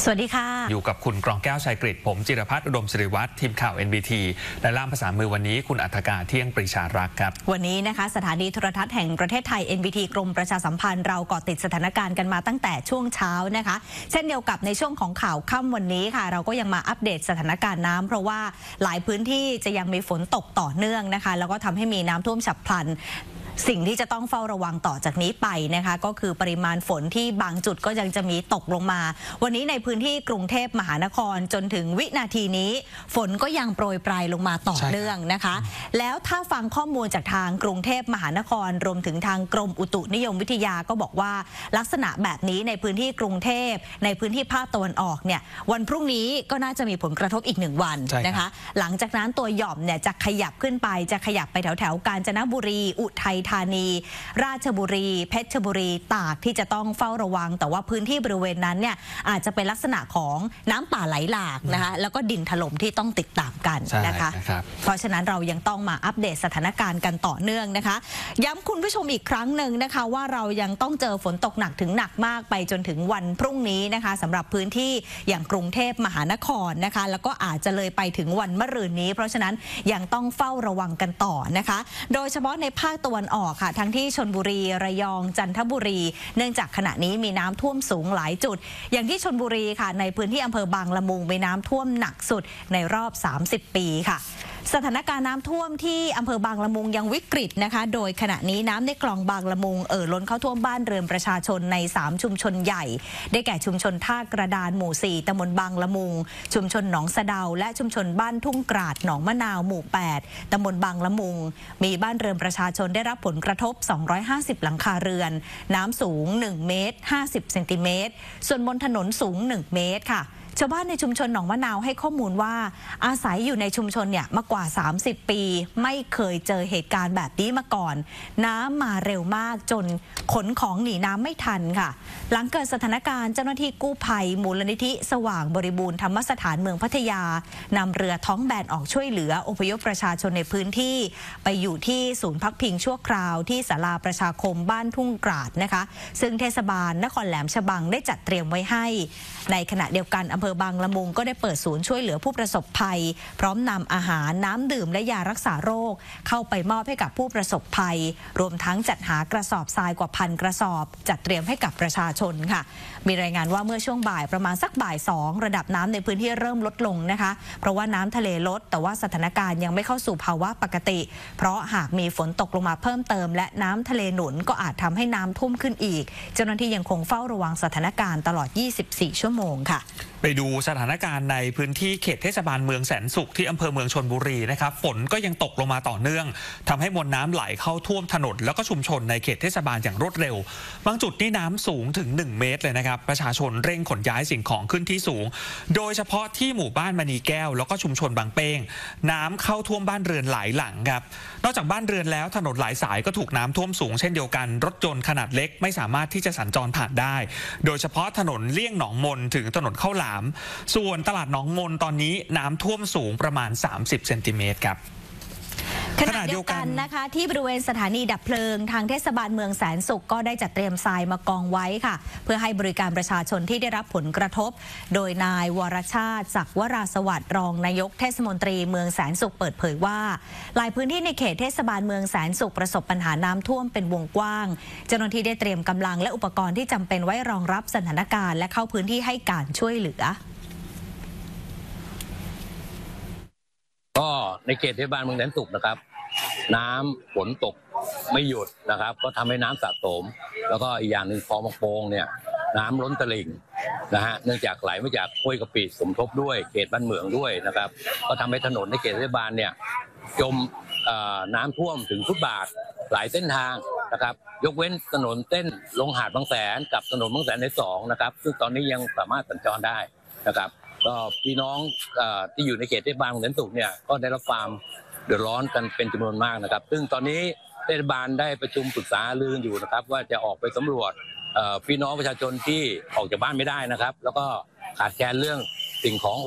สวัสดีค่ะอยู่กับคุณกรองแก้วชัยกฤษผมจิรพัฒน์อุดมศิริวัฒน์ทีมข่าว NBT และล่ามภาษามือวันนี้คุณอัธการเที่ยงปรีชารักษ์ครับวันนี้นะคะสถานีโทรทัศน์แห่งประเทศไทย NBT กรมประชาสัมพันธ์เราเกาะติดสถานการณ์กันมาตั้งแต่ช่วงเช้านะคะเช่นเดียวกับในช่วงของข่าวค่ำวันนี้ค่ะเราก็ยังมาอัปเดตสถานการณ์น้ำเพราะว่าหลายพื้นที่จะยังมีฝนตกต่อเนื่องนะคะแล้วก็ทำให้มีน้ำท่วมฉับพลันสิ่งที่จะต้องเฝ้าระวังต่อจากนี้ไปนะคะก็คือปริมาณฝนที่บางจุดก็ยังจะมีตกลงมาวันนี้ในพื้นที่กรุงเทพมหานครจนถึงวินาทีนี้ฝนก็ยังโปรยปลายลงมาต่อเนื่องนะคะแล้วถ้าฟังข้อมูลจากทางกรุงเทพมหานครรวมถึงทางกรมอุตุนิยมวิทยาก็บอกว่าลักษณะแบบนี้ในพื้นที่กรุงเทพในพื้นที่ภาคตะวันออกเนี่ยวันพรุ่งนี้ก็น่าจะมีผลกระทบอีก1 วันนะคะหลังจากนั้นตัวหย่อมเนี่ยจะขยับขึ้นไปจะขยับไปแถวกาญจนบุรีอุทัยธานีราชบุรีเพชรบุรีตากที่จะต้องเฝ้าระวังแต่ว่าพื้นที่บริเวณนั้นเนี่ยอาจจะเป็นลักษณะของน้ำป่าไหลหลากนะคะแล้วก็ดินถล่มที่ต้องติดตามกันนะคะเพราะฉะนั้นเรายังต้องมาอัปเดตสถานการณ์กันต่อเนื่องนะคะย้ำคุณผู้ชมอีกครั้งหนึ่งนะคะว่าเรายังต้องเจอฝนตกหนักถึงหนักมากไปจนถึงวันพรุ่งนี้นะคะสำหรับพื้นที่อย่างกรุงเทพมหานครนะคะแล้วก็อาจจะเลยไปถึงวันมะรืนนี้เพราะฉะนั้นยังต้องเฝ้าระวังกันต่อนะคะโดยเฉพาะในภาคตะวันออกค่ะทั้งที่ชลบุรีระยองจันทบุรีเนื่องจากขณะนี้มีน้ำท่วมสูงหลายจุดอย่างที่ชลบุรีค่ะในพื้นที่อำเภอบางละมุงมีน้ำท่วมหนักสุดในรอบ30 ปีค่ะสถานการณ์น้ำท่วมที่อำเภอบางละมุงยังวิกฤตนะคะโดยขณะนี้น้ำในคลองบางละมุงล้นเข้าท่วมบ้านเรือนประชาชนใน3ชุมชนใหญ่ได้แก่ชุมชนท่ากระดานหมู่4ตำบลบางละมุงชุมชนหนองสะเดาและชุมชนบ้านทุ่งกราดหนองมะนาวหมู่8ตำบลบางละมุงมีบ้านเรือนประชาชนได้รับผลกระทบ250หลังคาเรือนน้ำสูง1 เมตร 50 เซนติเมตรส่วนบนถนนสูง1 เมตรค่ะชาวบ้านในชุมชนหนองมะนาวให้ข้อมูลว่าอาศัยอยู่ในชุมชนเนี่ยมากว่า30 ปีไม่เคยเจอเหตุการณ์แบบนี้มาก่อนน้ำมาเร็วมากจนขนของหนีน้ำไม่ทันค่ะหลังเกิดสถานการณ์เจ้าหน้าที่กู้ภัยมูลนิธิสว่างบริบูรณ์ธรรมสถานเมืองพัทยานำเรือท้องแบนออกช่วยเหลืออพยพประชาชนในพื้นที่ไปอยู่ที่ศูนย์พักพิงชั่วคราวที่ศาลาประชาคมบ้านทุ่งกราดนะคะซึ่งเทศบาลนครแหลมฉบังได้จัดเตรียมไว้ให้ในขณะเดียวกันอำเภอบางละมุงก็ได้เปิดศูนย์ช่วยเหลือผู้ประสบภัยพร้อมนำอาหารน้ำดื่มและยารักษาโรคเข้าไปมอบให้กับผู้ประสบภัยรวมทั้งจัดหากระสอบทรายกว่า1,000 กระสอบจัดเตรียมให้กับประชาชนค่ะมีรายงานว่าเมื่อช่วงบ่ายประมาณสักบ่าย2ระดับน้ำในพื้นที่เริ่มลดลงนะคะเพราะว่าน้ำทะเลลดแต่ว่าสถานการณ์ยังไม่เข้าสู่ภาวะปกติเพราะหากมีฝนตกลงมาเพิ่มเติมและน้ำทะเลหนุนก็อาจทำให้น้ำท่วมขึ้นอีกเจ้าหน้าที่ยังคงเฝ้าระวังสถานการณ์ตลอด24 ชั่วโมงค่ะไปดูสถานการณ์ในพื้นที่เขตเทศบาลเมืองแสนสุขที่อำเภอเมืองชลบุรีนะครับฝนก็ยังตกลงมาต่อเนื่องทำให้มวลน้ำไหลเข้าท่วมถนนแล้วก็ชุมชนในเขตเทศบาลอย่างรวดเร็วบางจุดนี่น้ำสูงถึง1 เมตรเลยนะครับประชาชนเร่งขนย้ายสิ่งของขึ้นที่สูงโดยเฉพาะที่หมู่บ้านมณีแก้วแล้วก็ชุมชนบางเป้งน้ำเข้าท่วมบ้านเรือนหลายหลังครับนอกจากบ้านเรือนแล้วถนนหลายสายก็ถูกน้ำท่วมสูงเช่นเดียวกันรถยนต์ขนาดเล็กไม่สามารถที่จะสัญจรผ่านได้โดยเฉพาะถนนเลี่ยงหนองมนถึงถนนข้าวหลามส่วนตลาดหนองมนตอนนี้น้ำท่วมสูงประมาณ30 เซนติเมตรครับขณะเดียวกันนะคะที่บริเวณสถานีดับเพลิงทางเทศบาลเมืองแสนสุขก็ได้จัดเตรียมทรายมากองไว้ค่ะเพื่อให้บริการประชาชนที่ได้รับผลกระทบโดยนายวรชาติศักดิ์วราสวัสดิ์รองนายกเทศมนตรีเมืองแสนสุขเปิดเผยว่าหลายพื้นที่ในเขตเทศบาลเมืองแสนสุขประสบปัญหาน้ำท่วมเป็นวงกว้างเจ้าหน้าที่ได้เตรียมกำลังและอุปกรณ์ที่จำเป็นไว้รองรับสถานการณ์และเข้าพื้นที่ให้การช่วยเหลือก็ในเขตเทศบาลเมืองแสนสุขนะครับน้ำฝนตกไม่หยุดนะครับก็ทำให้น้ำสะสมแล้วก็อีกอย่างหนึ่งคลองบางโป่งเนี่ยน้ำล้นตลิ่งนะฮะเนื่องจากไหลมาจากห้วยกะปิสมทบด้วยเขตบ้านเหมืองด้วยนะครับก็ทำให้ถนนในเขตเทศบาลเนี่ยจมน้ำท่วมถึงฟุตบาทหลายเส้นทางนะครับยกเว้นถนนเส้นลงหาดบางแสนกับถนนบางแสนใน2นะครับซึ่งตอนนี้ยังสามารถสัญจรได้นะครับก็พี่น้องที่อยู่ในเขตเทศบาลเมืองแสนสุขเนี่ยก็ได้รับความเดือดร้อนกันเป็นจำนวนมากนะครับซึ่งตอนนี้เทศบาลได้ประชุมปรึกษาลืออยู่นะครับว่าจะออกไปสำรวจพี่น้องประชาชนที่ออกจากบ้านไม่ได้นะครับแล้วก็ขาดแคลนเรื่องสิ่งของ